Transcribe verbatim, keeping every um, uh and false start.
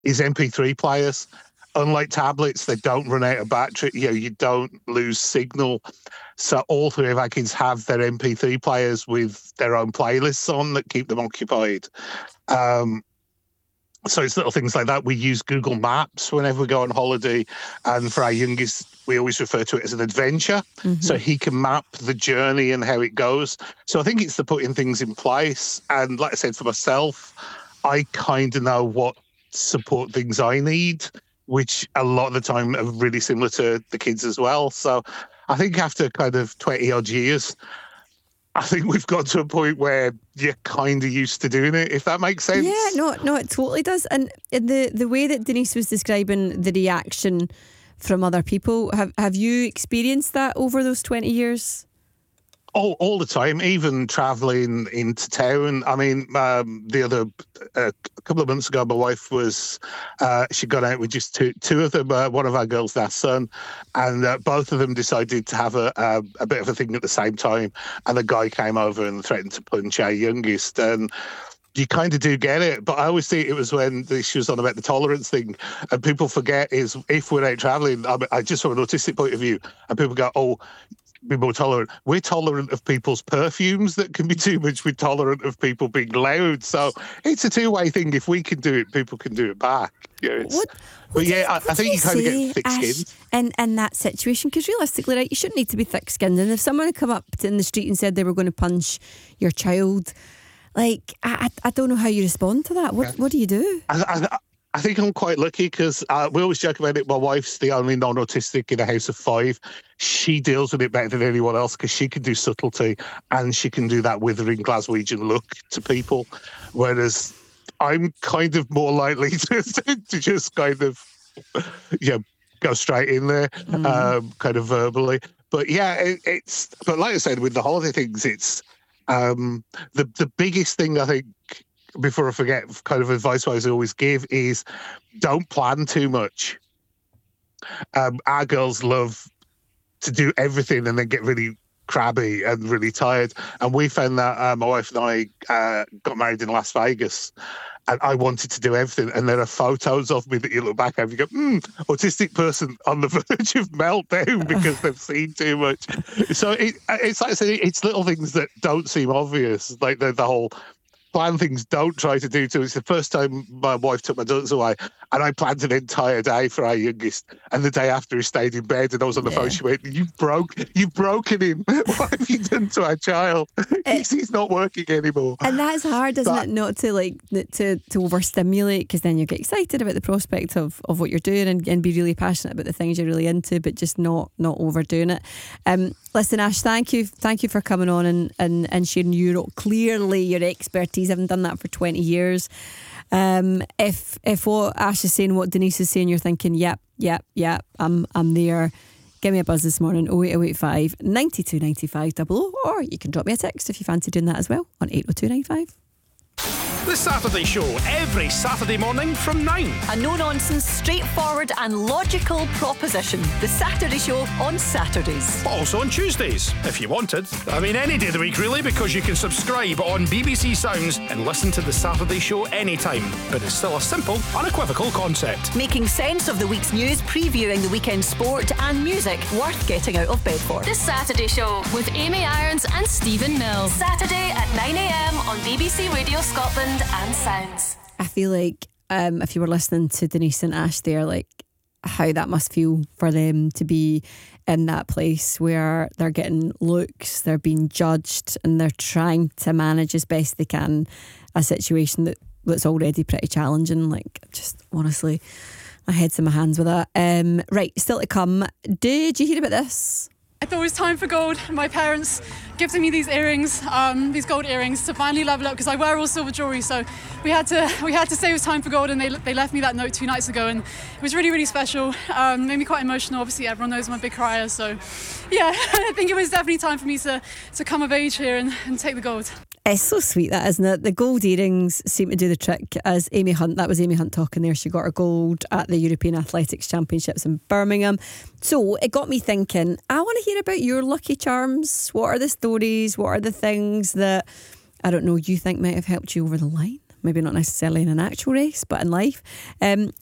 is M P three players. Unlike tablets, they don't run out of battery. You know, you don't lose signal. So all three of our kids have their M P three players with their own playlists on that keep them occupied. Um, so it's little things like that. We use Google Maps whenever we go on holiday. And for our youngest, we always refer to it as an adventure. Mm-hmm. So he can map the journey and how it goes. So I think it's the putting things in place. And like I said, for myself, I kind of know what support things I need, which a lot of the time are really similar to the kids as well. So I think after kind of twenty odd years, I think we've got to a point where you're kind of used to doing it, if that makes sense. Yeah, no, no, it totally does. And the the way that Denise was describing the reaction from other people, have, have you experienced that over those twenty years? All, all the time, even travelling into town. I mean, um, the other, uh, a couple of months ago, my wife was, uh, she got out with just two, two of them, uh, one of our girls, their son, and uh, both of them decided to have a, a, a bit of a thing at the same time. And the guy came over and threatened to punch our youngest. And you kind of do get it, but I always think it was when the issue was on about the tolerance thing, and people forget is if we're out travelling, I, mean, I just from an autistic point of view, and people go, oh, be more tolerant. We're tolerant of people's perfumes that can be too much. We're tolerant of people being loud. So it's a two-way thing. If we can do it, people can do it back. Yeah, it's, what, what but yeah, you, I, I think you, you kind of get thick-skinned. In, in that situation, because realistically, right, you shouldn't need to be thick-skinned. And if someone had come up in the street and said they were going to punch your child, like, I, I don't know how you respond to that. What, yeah. what do you do? I, I, I think I'm quite lucky because uh, we always joke about it. My wife's the only non-autistic in a house of five. She deals with it better than anyone else because she can do subtlety and she can do that withering Glaswegian look to people. Whereas I'm kind of more likely to, to just kind of, you know, go straight in there, mm. um, kind of verbally. But yeah, it, it's, but like I said, with the holiday things, it's um, the, the biggest thing I think, before I forget, kind of advice-wise I always give is don't plan too much. Um, our girls love to do everything and then get really crabby and really tired. And we found that uh, my wife and I uh, got married in Las Vegas and I wanted to do everything. And there are photos of me that you look back at and you go, hmm, autistic person on the verge of meltdown because they've seen too much. So it, it's like I said, it's little things that don't seem obvious, like the, the whole plan things, don't try to do too. It's the first time my wife took my daughters away and I planned an entire day for our youngest, and the day after he stayed in bed and I was on the yeah. phone, she went, you've broke you've broken him. What have you done to our child? It, he's, he's not working anymore. And that's hard, isn't but, it, not to like to, to overstimulate, because then you get excited about the prospect of, of what you're doing and, and be really passionate about the things you're really into, but just not not overdoing it. Um, listen, Ash, thank you thank you for coming on and, and, and sharing your clearly your expertise. Haven't done that for twenty years. Um, if if what Ash is saying, what Denise is saying, you're thinking, yep, yep, yep, I'm I'm there. Give me a buzz this morning, oh eight oh eight five, nine two nine five double oh, or you can drop me a text if you fancy doing that as well on eight oh two nine five. The Saturday Show, every Saturday morning from nine. A no-nonsense, straightforward and logical proposition. The Saturday Show on Saturdays. But also on Tuesdays, if you wanted. I mean, any day of the week, really, because you can subscribe on B B C Sounds and listen to The Saturday Show anytime. But it's still a simple, unequivocal concept. Making sense of the week's news, previewing the weekend sport and music worth getting out of bed for. The Saturday Show with Amy Irons and Stephen Mills. Saturday at nine a.m. on B B C Radio Scotland and Sounds. I feel like um, if you were listening to Denise and Ash there, like how that must feel for them to be in that place where they're getting looks, they're being judged, and they're trying to manage as best they can a situation that, that's already pretty challenging. Like, just honestly, my head's in my hands with that. Um, right, still to come. Did you hear about this? I thought it was time for gold. My parents gifted me these earrings, um, these gold earrings, to finally level up, because I wear all silver jewellery. So we had to we had to say it was time for gold, and they they left me that note two nights ago, and it was really, really special. Um, made me quite emotional. Obviously, everyone knows I'm a big crier, so yeah, I think it was definitely time for me to, to come of age here and, and take the gold. It's so sweet, that, isn't it? The gold earrings seem to do the trick. As Amy Hunt, that was Amy Hunt talking there, she got her gold at the European Athletics Championships in Birmingham. So it got me thinking, I want to hear about your lucky charms. What are the stories? What are the things that, I don't know, you think might have helped you over the line? maybe not necessarily in an actual race, but in life. Um,